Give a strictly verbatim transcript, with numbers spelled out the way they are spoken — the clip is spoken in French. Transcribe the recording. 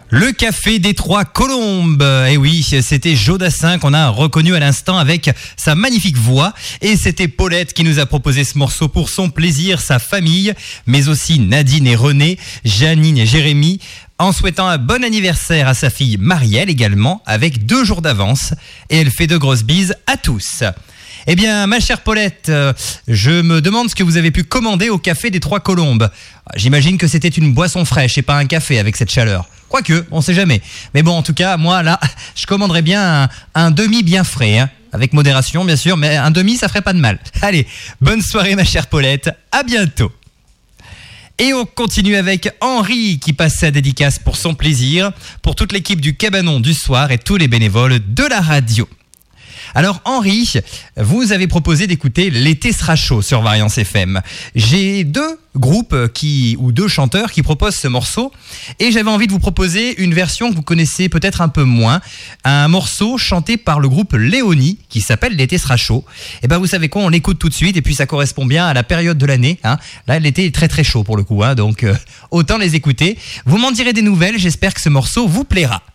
Le café des Trois Colombes. Et oui, c'était Jodassin qu'on a reconnu à l'instant avec sa magnifique voix. Et c'était Paulette qui nous a proposé ce morceau pour son plaisir, sa famille, mais aussi Nadine et René, Janine et Jérémy, en souhaitant un bon anniversaire à sa fille Marielle également, avec deux jours d'avance. Et elle fait de grosses bises à tous. Eh bien, ma chère Paulette, euh, je me demande ce que vous avez pu commander au café des Trois Colombes. J'imagine que c'était une boisson fraîche et pas un café avec cette chaleur. Quoique, on sait jamais. Mais bon, en tout cas, moi, là, je commanderais bien un, un demi bien frais, hein, avec modération, bien sûr, mais un demi, ça ferait pas de mal. Allez, bonne soirée, ma chère Paulette. À bientôt. Et on continue avec Henri qui passe sa dédicace pour son plaisir, pour toute l'équipe du Cabanon du soir et tous les bénévoles de la radio. Alors Henri, vous avez proposé d'écouter L'été sera chaud sur Variance F M. J'ai deux groupes qui ou deux chanteurs qui proposent ce morceau et j'avais envie de vous proposer une version que vous connaissez peut-être un peu moins, un morceau chanté par le groupe Léonie qui s'appelle L'été sera chaud. Et ben vous savez quoi, on l'écoute tout de suite et puis ça correspond bien à la période de l'année. Hein. Là l'été est très très chaud pour le coup, hein, donc euh, autant les écouter. Vous m'en direz des nouvelles, j'espère que ce morceau vous plaira.